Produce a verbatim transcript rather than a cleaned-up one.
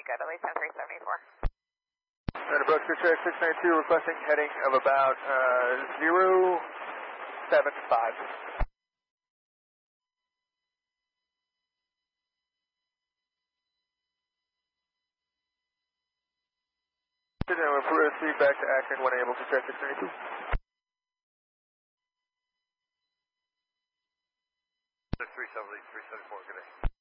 good, at least ten three seventy-four. And approach six six nine two requesting heading of about uh, zero seven five. And then we'll proceed back to Akron when able to start six nine two. three seventy, three seventy-four, good day.